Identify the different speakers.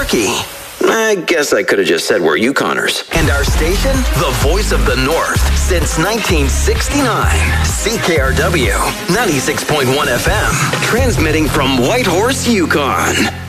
Speaker 1: Yorkie. I guess I could have just said we're Yukoners. And our station, the voice of the North, since 1969. CKRW, 96.1 FM, transmitting from Whitehorse, Yukon.